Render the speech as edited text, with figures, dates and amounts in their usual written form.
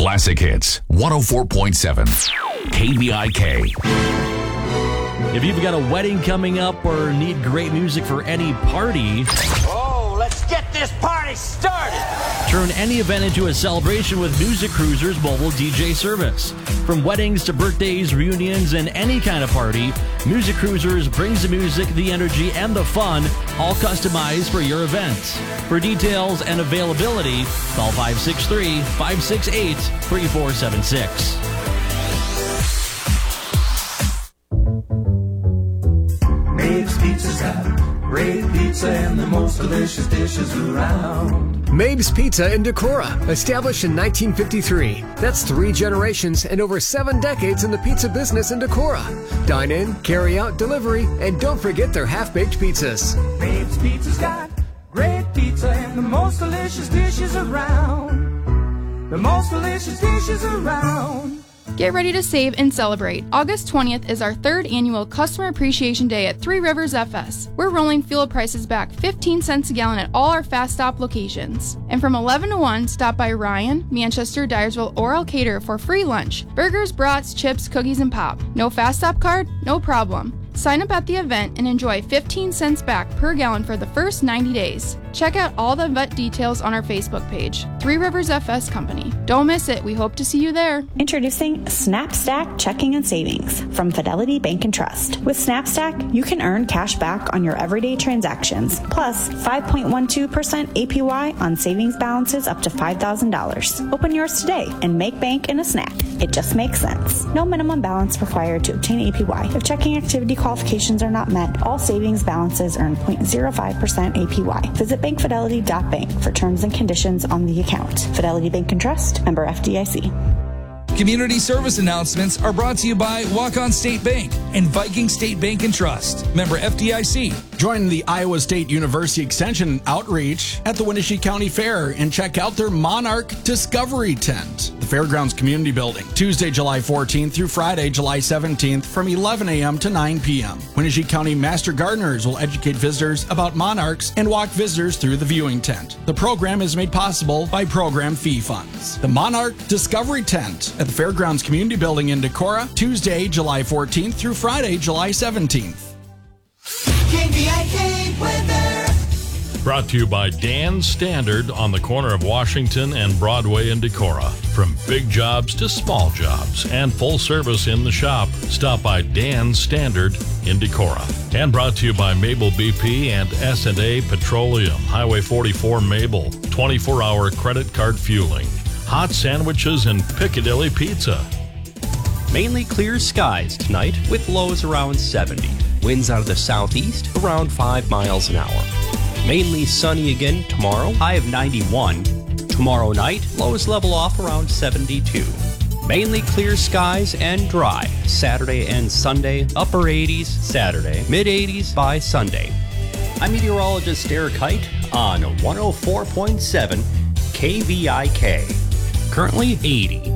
Classic Hits 104.7 KVIK. If you've got a wedding coming up or need great music for any party, let's get this party started! Turn any event into a celebration with Music Cruisers mobile DJ service. From weddings to birthdays, reunions, and any kind of party, Music Cruisers brings the music, the energy, and the fun, all customized for your event. For details and availability, call 563-568-3476. Maeve's Pizza's got great pizza and the most delicious dishes around. Maeve's Pizza in Decorah, established in 1953. That's 3 generations and over 7 decades in the pizza business in Decorah. Dine in, carry out, delivery, and don't forget their half-baked pizzas. Maeve's Pizza's got great pizza and the most delicious dishes around. The most delicious dishes around. Get ready to save and celebrate. August 20th is our 3rd annual Customer Appreciation Day at Three Rivers FS. We're rolling fuel prices back 15 cents a gallon at all our Fast Stop locations. And from 11 to 1, stop by Ryan, Manchester, Dyersville, or Elkader for free lunch. Burgers, brats, chips, cookies, and pop. No Fast Stop card? No problem. Sign up at the event and enjoy 15 cents back per gallon for the first 90 days. Check out all the event details on our Facebook page, Three Rivers FS Company. Don't miss it. We hope to see you there. Introducing SnapStack Checking and Savings from Fidelity Bank and Trust. With SnapStack, you can earn cash back on your everyday transactions, plus 5.12% APY on savings balances up to $5,000. Open yours today and make bank in a snack. It just makes sense. No minimum balance required to obtain APY. If checking activity qualifications are not met, all savings balances earn 0.05% APY. Visit bankfidelity.bank for terms and conditions on the account. Fidelity Bank and Trust, member FDIC. Community service announcements are brought to you by Walk-On State Bank and Viking State Bank and Trust, member FDIC. Join the Iowa State University Extension outreach at the Wenatchee County Fair and check out their Monarch Discovery Tent, the Fairgrounds Community Building, Tuesday, July 14th through Friday, July 17th from 11 a.m. to 9 p.m. Wenatchee County Master Gardeners will educate visitors about monarchs and walk visitors through the viewing tent. The program is made possible by program fee funds. The Monarch Discovery Tent at the Fairgrounds Community Building in Decorah, Tuesday, July 14th through Friday, July 17th. KVIK weather. Brought to you by Dan's Standard on the corner of Washington and Broadway in Decorah. From big jobs to small jobs and full service in the shop, stop by Dan's Standard in Decorah. And brought to you by Mabel BP and S&A Petroleum, Highway 44 Mabel, 24-hour credit card fueling, hot sandwiches, and Piccadilly Pizza. Mainly clear skies tonight with lows around 70. Winds out of the southeast around 5 miles an hour. Mainly sunny again tomorrow, high of 91. Tomorrow night, lows level off around 72. Mainly clear skies and dry. Saturday and Sunday, upper 80s Saturday, mid 80s by Sunday. I'm meteorologist Eric Height on 104.7 KVIK. Currently 80.